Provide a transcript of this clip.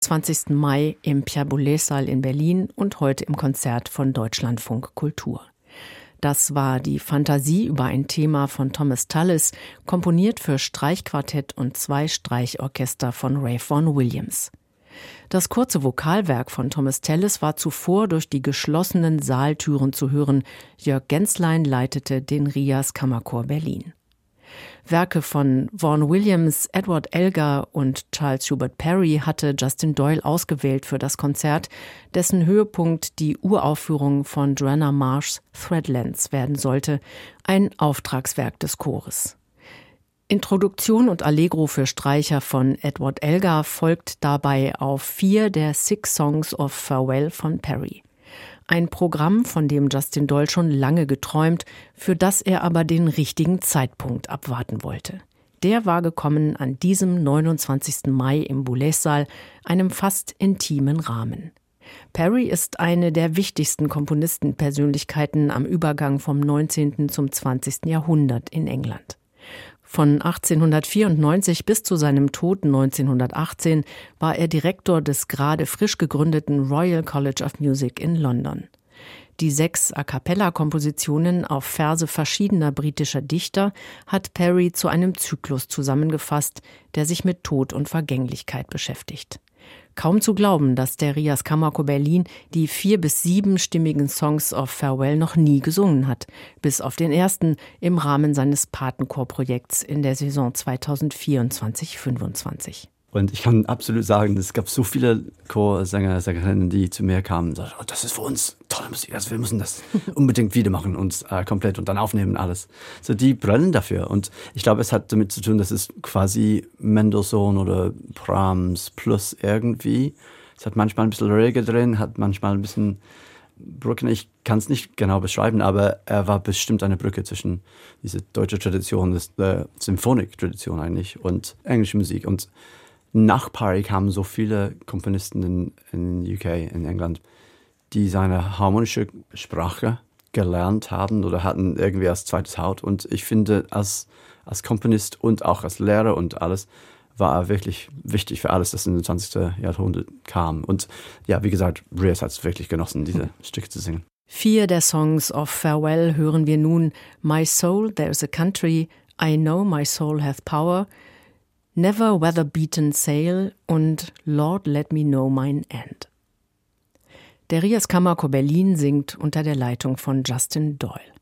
20. Mai im Pierre-Boulez-Saal in Berlin und heute im Konzert von Deutschlandfunk Kultur. Das war die Fantasie über ein Thema von Thomas Tallis, komponiert für Streichquartett und 2 Streichorchester von Ralph Vaughan Williams. Das kurze Vokalwerk von Thomas Tallis war zuvor durch die geschlossenen Saaltüren zu hören. Jörg Genslein leitete den RIAS Kammerchor Berlin. Werke von Vaughan Williams, Edward Elgar und Charles Schubert Parry hatte Justin Doyle ausgewählt für das Konzert, dessen Höhepunkt die Uraufführung von Joanna Marshs Threadlands werden sollte, ein Auftragswerk des Chores. Introduktion und Allegro für Streicher von Edward Elgar folgt dabei auf 4 der 6 Songs of Farewell von Parry. Ein Programm, von dem Justin Doyle schon lange geträumt, für das er aber den richtigen Zeitpunkt abwarten wollte. Der war gekommen an diesem 29. Mai im Boulez-Saal, einem fast intimen Rahmen. Parry ist eine der wichtigsten Komponistenpersönlichkeiten am Übergang vom 19. zum 20. Jahrhundert in England. Von 1894 bis zu seinem Tod 1918 war er Direktor des gerade frisch gegründeten Royal College of Music in London. Die 6 A-cappella-Kompositionen auf Verse verschiedener britischer Dichter hat Parry zu einem Zyklus zusammengefasst, der sich mit Tod und Vergänglichkeit beschäftigt. Kaum zu glauben, dass der RIAS Kammerchor Berlin die 4- bis 7-stimmigen Songs of Farewell noch nie gesungen hat, bis auf den ersten im Rahmen seines Patenchorprojekts in der Saison 2024/25. Und ich kann absolut sagen, es gab so viele Chorsänger, Sängerinnen, die zu mir kamen und sagten, oh, das ist für uns tolle Musik, also wir müssen das unbedingt wieder machen und komplett und dann aufnehmen alles. So, die brennen dafür und ich glaube, es hat damit zu tun, dass es quasi Mendelssohn oder Brahms plus irgendwie. Es hat manchmal ein bisschen Reggae drin, hat manchmal ein bisschen Brücken. Ich kann es nicht genau beschreiben, aber er war bestimmt eine Brücke zwischen dieser deutschen Tradition, der Symphonik-Tradition eigentlich und englische Musik. Und nach Parry kamen so viele Komponisten in UK, in England, die seine harmonische Sprache gelernt haben oder hatten irgendwie als zweites Haut. Und ich finde, als Komponist und auch als Lehrer und alles, war er wirklich wichtig für alles, das in den 20. Jahrhundert kam. Und ja, wie gesagt, RIAS hat es wirklich genossen, diese Stücke zu singen. 4 der Songs of Farewell hören wir nun: My Soul, There's a Country, I Know My Soul Hath Power, Never Weather-Beaten Sail und Lord Let Me Know Mine End. Der RIAS Kammerchor Berlin singt unter der Leitung von Justin Doyle.